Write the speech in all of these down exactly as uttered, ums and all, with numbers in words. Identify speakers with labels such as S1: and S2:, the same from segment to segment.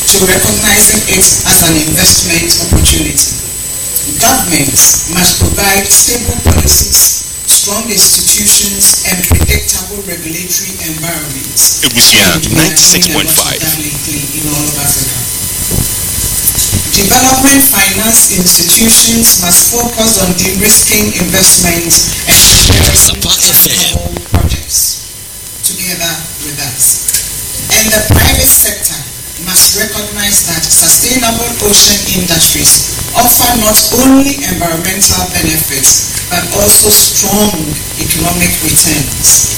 S1: to recognizing it as an investment opportunity. Governments must provide stable policies, strong institutions, and predictable regulatory environments.
S2: ninety-six point five.
S1: In all of Africa. Development finance institutions must focus on de-risking investments and sustainable projects together with us. And the private sector must recognize that sustainable ocean industries offer not only environmental benefits but also strong economic returns.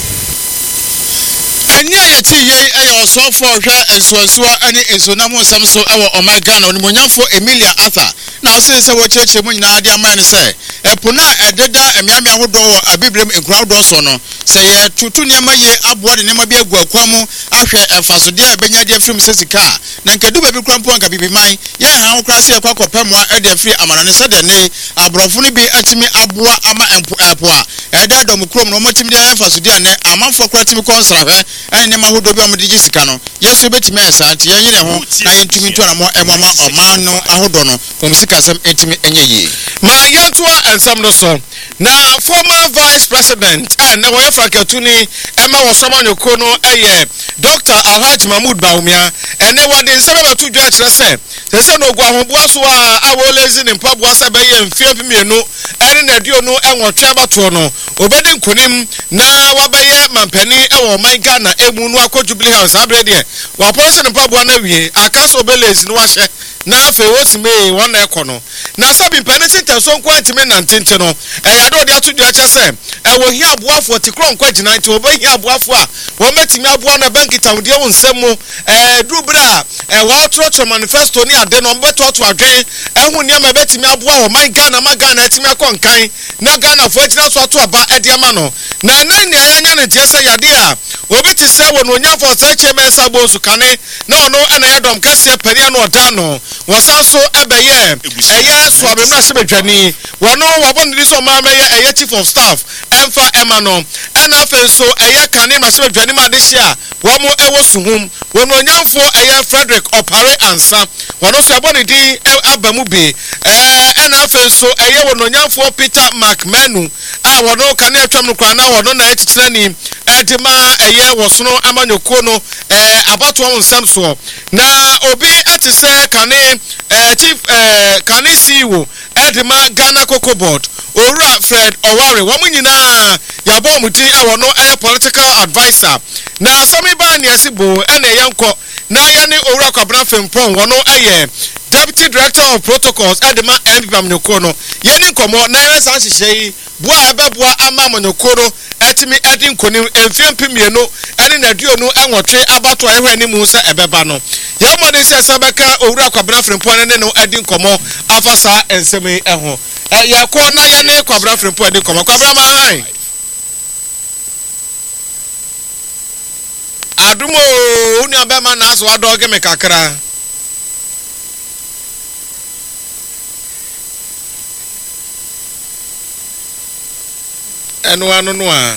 S3: Anya yeti ye ayo so for hwa ensoansoa ani ensonam nsam so awo omega na onimonyamfo Emilia Arthur na ose se wo cheche mu nyina ade aman se epona ededa emiamia hodo wo abibrem enkurado so no se ye tutu niam ye aboa de niam bi agu akwamu ahwe efasode a benya de afrim sesika na nkedu ba bi krampo nka bibiman ye han wo krase ekwakopemoa ede afri amanane se de ne abrofo no bi atimi aboa ama empo apo a eda dom krom no motimi de efasode ne amanfo kratimi konsrahwe ani ne mahodo bi omde sika no yeso betimi esa tie yire ho na yentumi to na mo emama oman no ahodo no kom sika sam entimi enye yi
S4: ma yentoa ensam no so na former vice president and we Franketuni Emma Wasomanyoko no eye Doctor Alhaji Mahmoud Bawumia ene wade nsebe to dwa kire se se no gwa hoboa so a awolezi ne mpaboa se be ye mfie pimienu ene na dio no enwotwe abato no obedi nkonim na wabeye mampani ewo man Ghana emu no akọ Jubilee House abrede wa police ne mpaboa na wie akaso obelezi no wahye na afa wosime won ekọ no na sabi penalty tenso nko atime na ntente no eyade odi atudua chese ewo hi aboafo tikro nko agina nti obo hi aboafo a wo metimi aboa na bank tawde wo nsemu eh dubra eh wo trotro manifesto ni ade no mbeto to adwen ehu ne ma betimi aboa wo man Ghana ma Ghana atimi akonkan na Ghana fo agina so ato aba ede ama no na nan ne ayanya ne tiese yade a obi ti se wo no nyafo sache mensa bonsu kane na ono ana yadom kase pania no oda no wasanso ebeye eye so abemra se bedwani wono wabonidi so ma meye eye chief of staff emfa emano ena afenso eye kane ma se bedwani ma de hia wo mo ewo suhum wono nyamfo eye Frederick Opare Ansa wono so abonidi abamu bi eh ena afenso eye wono nyamfo Peter McMenu a wono kane atwam no kwa na wono na echichirani edima eye wosono amanyoko no eh abato won nsam so na obi atise kane eh chief eh kane C E O edima Ghana Cocoa Board Ora Fred Oware wo nyina yabo muti awono eh political advisor na sami ba ne asibo ene yenko na ya ne Ora Kwabra Fempon wono eye Deputy Director of Protocols edima M P Bamnyoko no yeni nkomo na yesa hyehyei bua ebebua ama monyokoro etimi edin konim emfiem pimienu ene na duo no enwotwe abato ehwe ni mu se ebeba no ye mo de se sabeka Owura Kwabra Fempon ne no edin komo afasa ensemi eho e ya ko na ye ne Kwabra Fempon edin komo Kwabra ma han adumo uni abema na aso adoge me kakra eno anu no a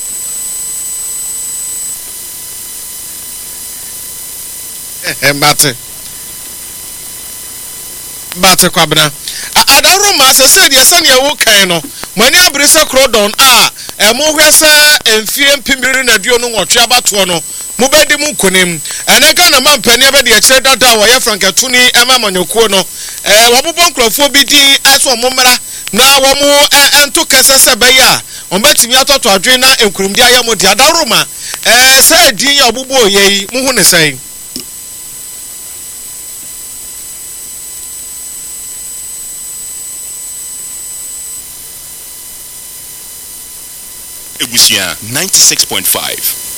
S4: eh mbate mbate Kwabena adaro ma se se de se ne wo kan no mani abrese krodon a emo hwese emfie mpimiri na duo no nwotwe abato no mubedi mu konim ene ka na mampani abedi a kire dada wo ye Franketuni ema manyoko no eh wobobon nkrofo bi di eso momra na wo mu ento kesese be ya ombetimi atoto adwen na enkurumdi ayamo di adaroma eh se din ya obubo oyeyi mu hu ne sai
S2: Ebusia ninety-six point five.